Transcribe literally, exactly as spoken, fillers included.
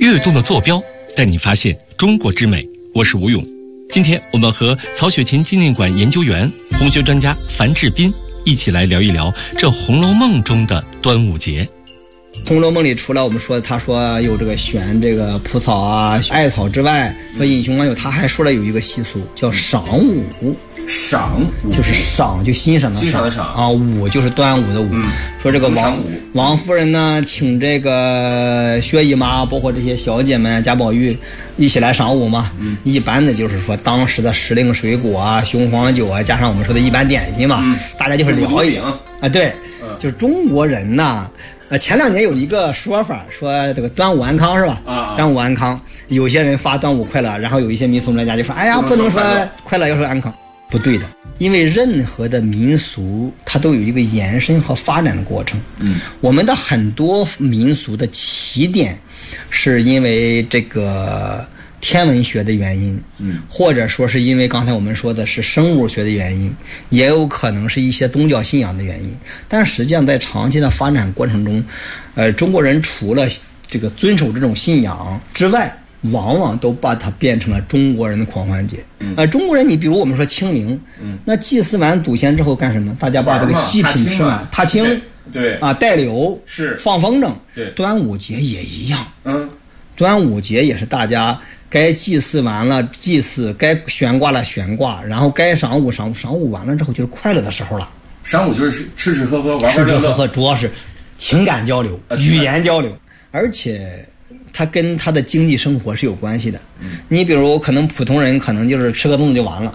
跃动的坐标，带你发现中国之美。我是吴勇。今天我们和曹雪芹纪念馆研究员、红学专家樊志斌一起来聊一聊这《红楼梦》中的端午节。 《红楼梦》里除了我们说他说有这个选这个蒲草啊、艾草之外，说英雄网友他还说了有一个习俗叫赏午。 赏就是赏，就欣赏的欣赏的赏啊，午就是端午的午。嗯、说这个王王夫人呢，请这个薛姨妈，包括这些小姐们、贾宝玉一起来赏午嘛。嗯，一般的就是说当时的时令水果啊、雄黄酒啊，加上我们说的一般点心嘛，嗯、大家就是聊一聊啊。对，嗯、就是中国人呐。呃，前两年有一个说法，说这个端午安康是吧？啊，端午安康，有些人发端午快乐，然后有一些民俗专家就说，哎呀，不能说快乐，要说安康。不对的，因为任何的民俗它都有一个延伸和发展的过程。嗯，我们的很多民俗的起点是因为这个天文学的原因，嗯，或者说是因为刚才我们说的是生物学的原因，也有可能是一些宗教信仰的原因。但实际上在长期的发展过程中，呃，中国人除了这个遵守这种信仰之外，往往都把它变成了中国人的狂欢节。嗯，呃，中国人，你比如我们说清明，嗯，那祭祀完祖先之后干什么？大家把这个祭品吃完，踏青， 对啊，带柳， 是放风筝， 对， 端午节也一样， 嗯， 端午节也是大家该祭祀完了祭祀，该悬挂了悬挂，然后该赏午赏午，赏午完了之后就是快乐的时候了。 赏午就是吃吃喝喝玩玩乐乐， 吃吃喝喝主要是情感交流、啊、语言交流，而且它跟他的经济生活是有关系的。嗯，你比如可能普通人可能就是吃个粽子就完了，